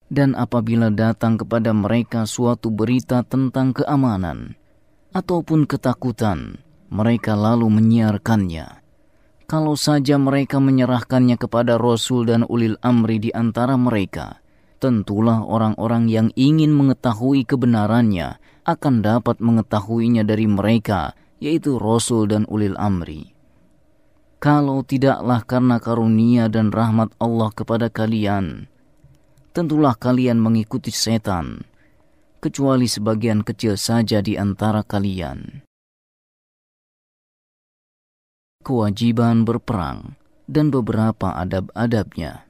Dan apabila datang kepada mereka suatu berita tentang keamanan ataupun ketakutan, mereka lalu menyiarkannya. Kalau saja mereka menyerahkannya kepada Rasul dan ulil amri di antara mereka, tentulah orang-orang yang ingin mengetahui kebenarannya akan dapat mengetahuinya dari mereka, yaitu Rasul dan ulil amri. Kalau tidaklah karena karunia dan rahmat Allah kepada kalian, tentulah kalian mengikuti setan, kecuali sebagian kecil saja di antara kalian. Kewajiban berperang dan beberapa adab-adabnya.